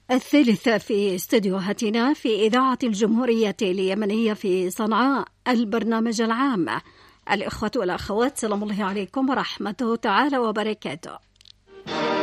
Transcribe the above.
الثالثة في استديوهاتنا في إذاعة الجمهورية اليمنية في صنعاء، البرنامج العام. الإخوة والأخوات، سلام الله عليكم ورحمته تعالى وبركاته.